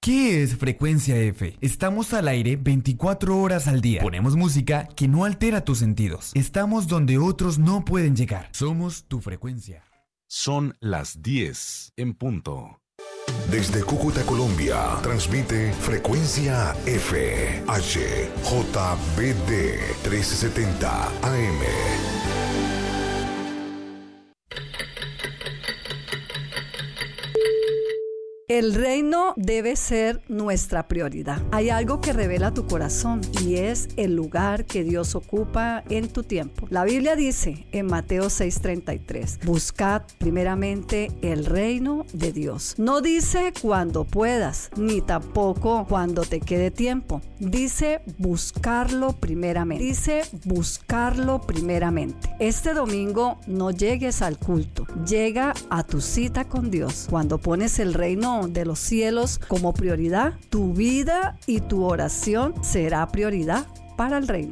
¿Qué es Frecuencia F? Estamos al aire 24 horas al día. Ponemos música que no altera tus sentidos. Estamos donde otros no pueden llegar. Somos tu frecuencia. Son las 10 en punto. Desde Cúcuta, Colombia, transmite Frecuencia F, HJBD 1370 AM. El reino debe ser nuestra prioridad. Hay algo que revela tu corazón y es el lugar que Dios ocupa en tu tiempo. La Biblia dice en Mateo 6:33, buscad primeramente el reino de Dios. No dice cuando puedas, ni tampoco cuando te quede tiempo. Dice buscarlo primeramente. Este domingo no llegues al culto, llega a tu cita con Dios. Cuando pones el reino de los cielos como prioridad, tu vida y tu oración será prioridad para el reino.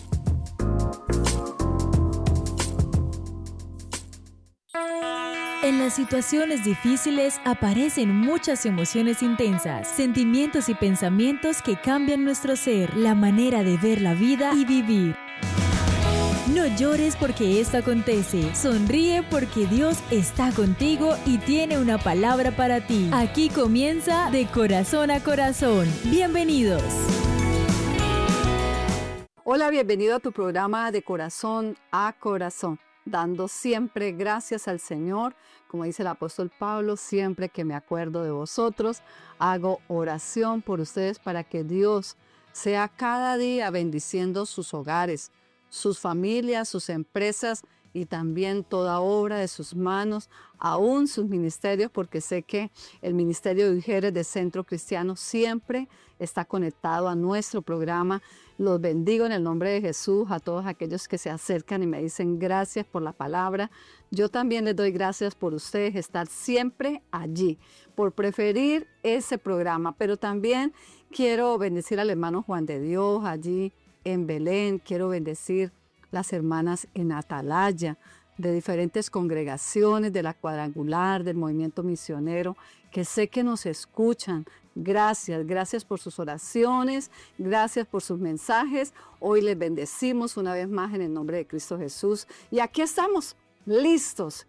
En las situaciones difíciles aparecen muchas emociones intensas, sentimientos y pensamientos que cambian nuestro ser, la manera de ver la vida y vivir. No llores porque esto acontece, sonríe porque Dios está contigo y tiene una palabra para ti. Aquí comienza De Corazón a Corazón. Bienvenidos. Hola, bienvenido a tu programa De Corazón a Corazón, dando siempre gracias al Señor. Como dice el apóstol Pablo, siempre que me acuerdo de vosotros, hago oración por ustedes para que Dios sea cada día bendiciendo sus hogares, sus familias, sus empresas y también toda obra de sus manos, aún sus ministerios, porque sé que el Ministerio de Mujeres de Centro Cristiano siempre está conectado a nuestro programa. Los bendigo en el nombre de Jesús a todos aquellos que se acercan y me dicen gracias por la palabra. Yo también les doy gracias por ustedes estar siempre allí, por preferir ese programa, pero también quiero bendecir al hermano Juan de Dios allí en Belén. Quiero bendecir las hermanas en Atalaya, de diferentes congregaciones, de la Cuadrangular, del Movimiento Misionero, que sé que nos escuchan. Gracias por sus oraciones, gracias por sus mensajes. Hoy les bendecimos una vez más en el nombre de Cristo Jesús. Y aquí estamos, listos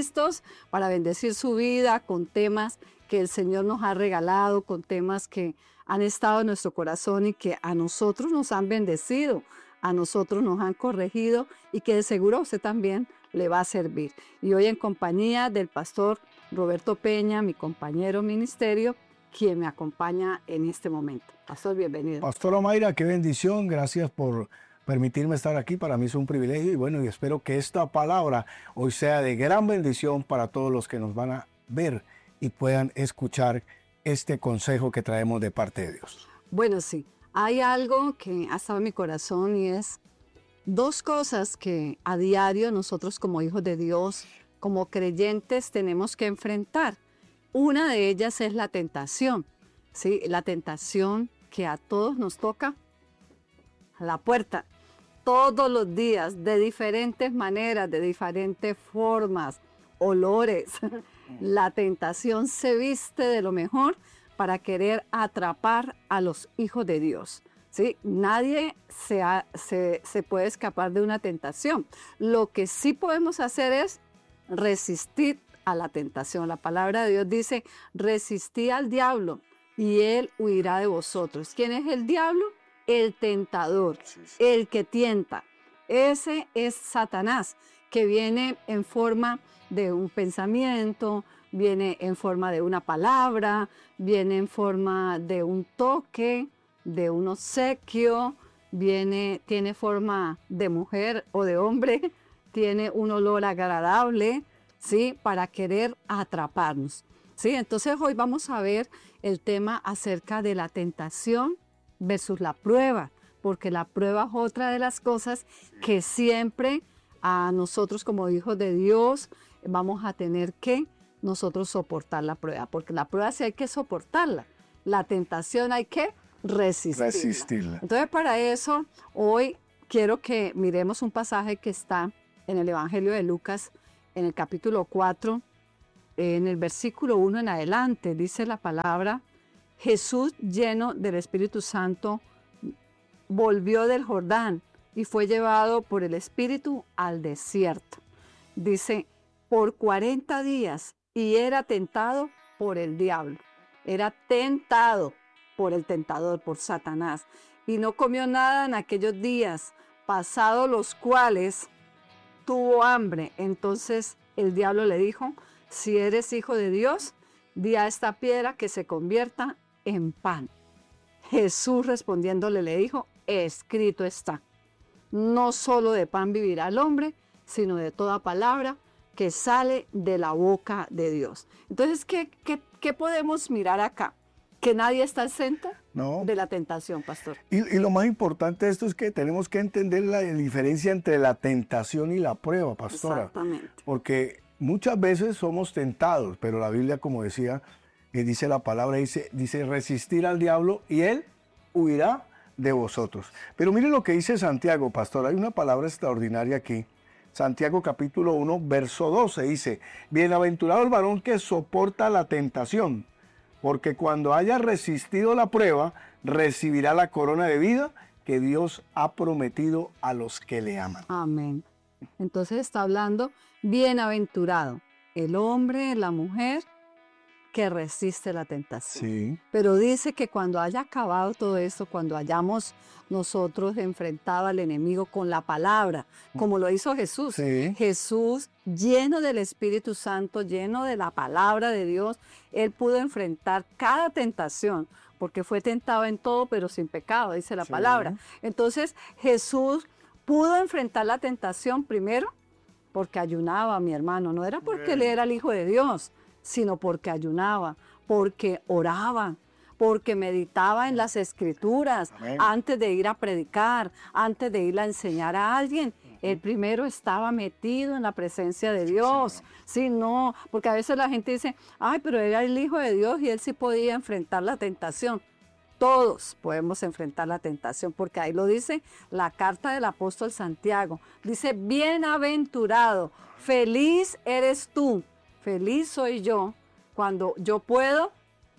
para bendecir su vida con temas que el Señor nos ha regalado, con temas que han estado en nuestro corazón y que a nosotros nos han bendecido, a nosotros nos han corregido y que de seguro a usted también le va a servir. Y hoy en compañía del pastor Roberto Peña, mi compañero ministerio, quien me acompaña en este momento. Pastor, bienvenido. Pastora Mayra, qué bendición, gracias por permitirme estar aquí. Para mí es un privilegio y bueno, y espero que esta palabra hoy sea de gran bendición para todos los que nos van a ver y puedan escuchar este consejo que traemos de parte de Dios. Bueno, sí, hay algo que ha estado en mi corazón y es dos cosas que a diario nosotros como hijos de Dios, como creyentes, tenemos que enfrentar. Una de ellas es la tentación, ¿sí? La tentación que a todos nos toca a la puerta todos los días, de diferentes maneras, de diferentes formas, olores. La tentación se viste de lo mejor para querer atrapar a los hijos de Dios, ¿sí? Nadie se puede escapar de una tentación. Lo que sí podemos hacer es resistir a la tentación. La palabra de Dios dice, resistid al diablo y él huirá de vosotros. ¿Quién es el diablo? El tentador, el que tienta. Ese es Satanás, que viene en forma de un pensamiento, viene en forma de una palabra, viene en forma de un toque, de un obsequio, tiene forma de mujer o de hombre, tiene un olor agradable, ¿sí? Para querer atraparnos, ¿sí? Entonces hoy vamos a ver el tema acerca de la tentación versus la prueba, porque la prueba es otra de las cosas que siempre a nosotros como hijos de Dios vamos a tener que nosotros soportar la prueba, porque la prueba sí hay que soportarla, la tentación hay que resistirla. Entonces para eso hoy quiero que miremos un pasaje que está en el Evangelio de Lucas, en el capítulo 4, en el versículo 1 en adelante, dice la palabra Jesús, lleno del Espíritu Santo, volvió del Jordán y fue llevado por el Espíritu al desierto. Dice, por 40 días, y era tentado por el diablo. Era tentado por el tentador, por Satanás. Y no comió nada en aquellos días, pasados los cuales tuvo hambre. Entonces el diablo le dijo, si eres hijo de Dios, di a esta piedra que se convierta en pan. Jesús respondiéndole le dijo, escrito está, no solo de pan vivirá el hombre, sino de toda palabra que sale de la boca de Dios. Entonces, ¿qué podemos mirar acá? Que nadie está exento de la tentación, pastor. Y lo más importante de esto es que tenemos que entender la diferencia entre la tentación y la prueba, pastora. Exactamente. Porque muchas veces somos tentados, pero la Biblia, como decía, dice la palabra, dice resistir al diablo y él huirá de vosotros. Pero mire lo que dice Santiago, pastor. Hay una palabra extraordinaria aquí. Santiago capítulo 1, verso 12 dice, bienaventurado el varón que soporta la tentación, porque cuando haya resistido la prueba, recibirá la corona de vida que Dios ha prometido a los que le aman. Amén. Entonces está hablando, bienaventurado el hombre, la mujer que resiste la tentación. Sí. Pero dice que cuando haya acabado todo esto, cuando hayamos nosotros enfrentado al enemigo con la palabra, como lo hizo Jesús. Sí. Jesús, lleno del Espíritu Santo, lleno de la palabra de Dios, él pudo enfrentar cada tentación, porque fue tentado en todo, pero sin pecado, dice la palabra. Entonces, Jesús pudo enfrentar la tentación primero porque ayunaba, mi hermano. No era porque él era el Hijo de Dios, sino porque ayunaba, porque oraba, porque meditaba en las Escrituras. Amén. Antes de ir a predicar, antes de ir a enseñar a alguien. Él primero estaba metido en la presencia de Dios. Sí, no, porque a veces la gente dice, ay, pero era el Hijo de Dios y él sí podía enfrentar la tentación. Todos podemos enfrentar la tentación, porque ahí lo dice la carta del apóstol Santiago. Dice, bienaventurado, feliz eres tú, feliz soy yo, cuando yo puedo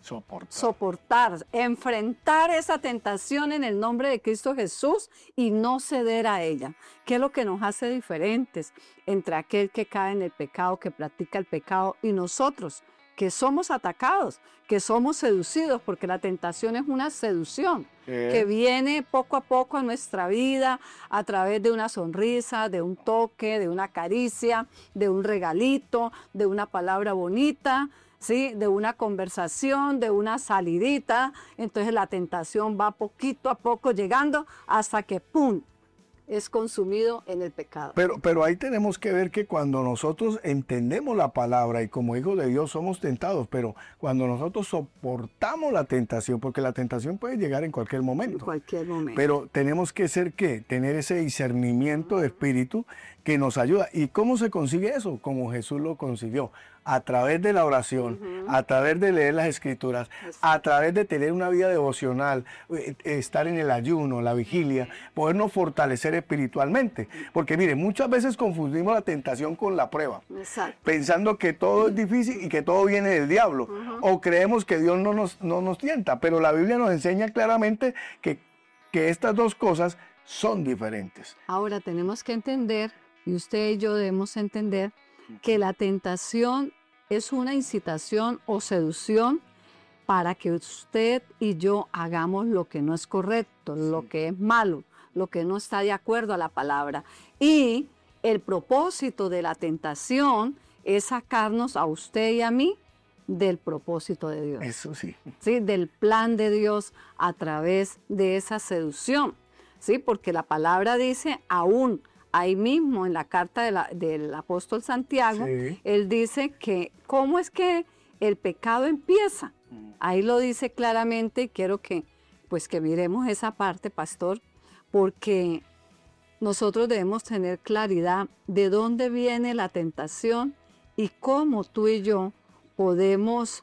soportar, enfrentar esa tentación en el nombre de Cristo Jesús y no ceder a ella. ¿Qué es lo que nos hace diferentes entre aquel que cae en el pecado, que practica el pecado, y nosotros, que somos atacados, que somos seducidos, porque la tentación es una seducción que viene poco a poco a nuestra vida a través de una sonrisa, de un toque, de una caricia, de un regalito, de una palabra bonita, ¿sí? De una conversación, de una salidita. Entonces la tentación va poquito a poco llegando hasta que ¡pum!, es consumido en el pecado. Pero ahí tenemos que ver que cuando nosotros entendemos la palabra y como hijos de Dios somos tentados, pero cuando nosotros soportamos la tentación, porque la tentación puede llegar en cualquier momento. En cualquier momento. Pero tenemos que ser, ¿qué? Tener ese discernimiento de espíritu que nos ayuda. ¿Y cómo se consigue eso? Como Jesús lo consiguió. A través de la oración, a través de leer las Escrituras, a través de tener una vida devocional, estar en el ayuno, la vigilia, podernos fortalecer espiritualmente. Porque mire, muchas veces confundimos la tentación con la prueba. Exacto. Pensando que todo es difícil y que todo viene del diablo. O creemos que Dios no nos tienta. Pero la Biblia nos enseña claramente que estas dos cosas son diferentes. Ahora tenemos que entender, y usted y yo debemos entender, que la tentación es una incitación o seducción para que usted y yo hagamos lo que no es correcto, lo que es malo, lo que no está de acuerdo a la palabra. Y el propósito de la tentación es sacarnos a usted y a mí del propósito de Dios. Eso sí. ¿Sí? Del plan de Dios a través de esa seducción. ¿Sí? Porque la palabra dice aún. Ahí mismo en la carta del apóstol Santiago, él dice que cómo es que el pecado empieza. Ahí lo dice claramente y quiero que miremos esa parte, pastor, porque nosotros debemos tener claridad de dónde viene la tentación y cómo tú y yo podemos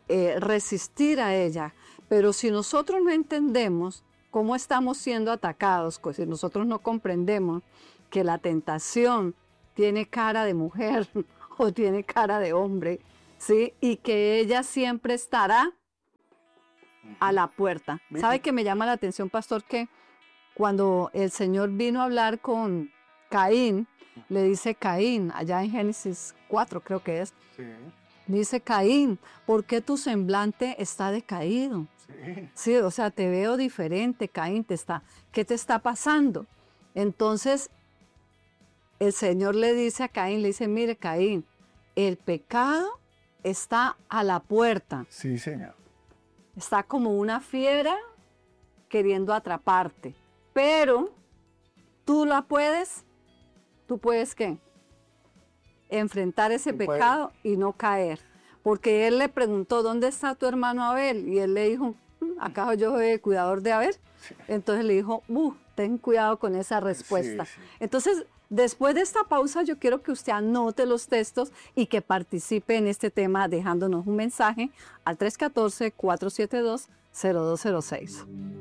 resistir a ella. Pero si nosotros no entendemos cómo estamos siendo atacados, pues si nosotros no comprendemos que la tentación tiene cara de mujer o tiene cara de hombre, ¿sí? Y que ella siempre estará a la puerta. ¿Sabe qué me llama la atención, pastor? Que cuando el Señor vino a hablar con Caín, le dice Caín, allá en Génesis 4 creo que es, dice Caín, ¿por qué tu semblante está decaído? Sí, o sea, te veo diferente, Caín, ¿qué te está pasando? Entonces, el Señor le dice a Caín, le dice, mire Caín, el pecado está a la puerta. Sí, Señor. Está como una fiera queriendo atraparte, pero tú puedes ¿qué? Enfrentar ese pecado y no caer. Porque él le preguntó, ¿dónde está tu hermano Abel? Y él le dijo, ¿acaso yo soy el cuidador de Abel? Sí. Entonces le dijo, ten cuidado con esa respuesta. Sí, sí. Entonces, después de esta pausa, yo quiero que usted anote los textos y que participe en este tema dejándonos un mensaje al 314-472-0206.